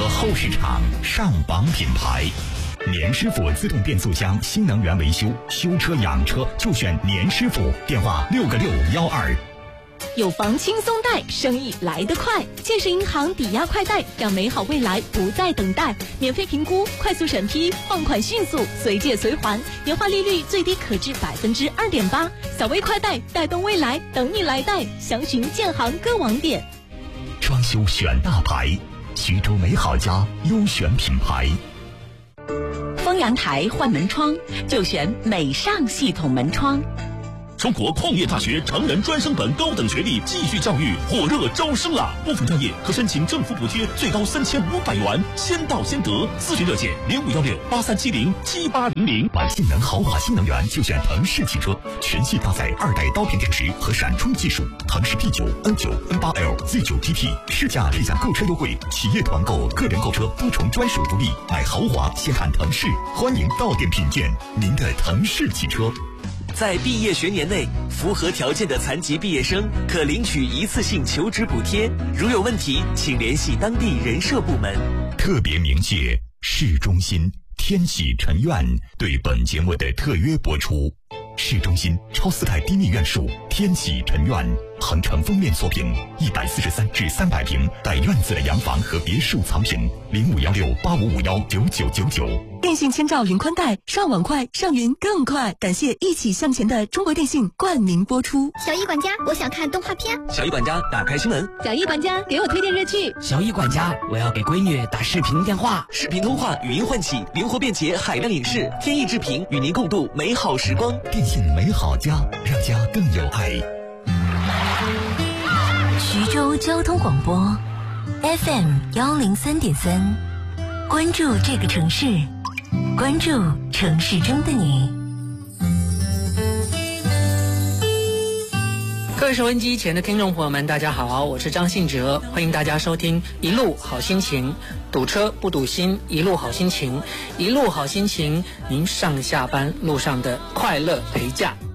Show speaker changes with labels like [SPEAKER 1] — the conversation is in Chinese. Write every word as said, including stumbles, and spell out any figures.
[SPEAKER 1] 和后市场上榜品牌。年师傅自动变速箱新能源维修，修车养车就选年师傅，电话六个六幺二。
[SPEAKER 2] 有房轻松贷，生意来得快。建设银行抵押快贷，让美好未来不再等待。免费评估，快速审批，放款迅速，随借随还，年化利率最低可至百分之二点八。小微快贷，带动未来，等你来贷。详询建行各网点。
[SPEAKER 1] 装修选大牌，徐州美好家优选品牌。
[SPEAKER 3] 封阳台换门窗就选美尚系统门窗。
[SPEAKER 4] 中国矿业大学成人专升本高等学历继续教育火热招生了，部分专业可申请政府补贴最高三千五百元，先到先得。咨询热线零五幺六八三七零七八零零。
[SPEAKER 1] 玩性能豪华新能源就选腾势汽车，全系搭载二代刀片电池和闪充技术，腾势 P 九、N 九、N 八 L、Z 九 T T， 试驾立享购车优惠，企业团购、个人购车多重专属福利。买豪华先看腾势，欢迎到店品鉴您的腾势汽车。
[SPEAKER 5] 在毕业学年内，符合条件的残疾毕业生可领取一次性求职补贴。如有问题，请联系当地人社部门。
[SPEAKER 1] 特别鸣谢市中心天喜城苑对本节目的特约播出。市中心超四代低密院墅天喜城苑，恒城封面作品，一百四十三至三百平带院子的洋房和别墅藏品。零五幺六八五五幺九九九九。
[SPEAKER 2] 电信千兆云宽带，上网快，上云更快。感谢一起向前的中国电信冠名播出。
[SPEAKER 6] 小易管家，我想看动画片。
[SPEAKER 5] 小易管家，打开新闻。
[SPEAKER 2] 小易管家，给我推荐热剧。
[SPEAKER 7] 小易管家，我要给闺女打视频电话。
[SPEAKER 5] 视频通话，语音唤起，灵活便捷，海量影视，天意制频，与您共度美好时光。
[SPEAKER 1] 电信美好家，让家更有爱。
[SPEAKER 3] 徐州交通广播 F M 幺零三点三，关注这个城市，关注城市中的你。
[SPEAKER 7] 各位收音机前的听众朋友们，大家好，我是张信哲，欢迎大家收听一路好心情，堵车不堵心，一路好心情，一路好心情，您上下班路上的快乐陪驾。